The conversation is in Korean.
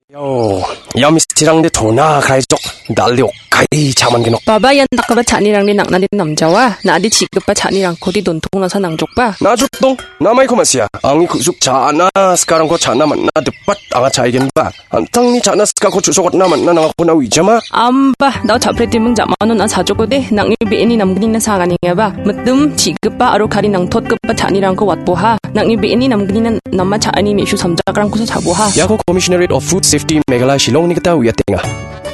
미스티랑데 도나 가이족 날리오 가이 자만게노 바바얀 nakaba chanirang ni nakna din namjawa na adi chigpa chanirang ko di dontong na sa nangjokpa 나죽동 남아이 코마시야 앙이 그죽 자나 스카랑 ko 자나 만나 득밭 앙아 차이겐 바 안탕니 자나 스카 ko 주소got 나 만나 나가 고나 위자마 amba daw chapre timung jamano na sajoko de nang ibi ni namgni na sagani ba mutum chigpa aro kari nang thotpa chanirang ko watboha nang ibi ni namgni na namma chani mi shu samjakrang ko sa chaboha 야고 Commissionerate of Food Safety 메갈라 실롱 니가타 위아땡아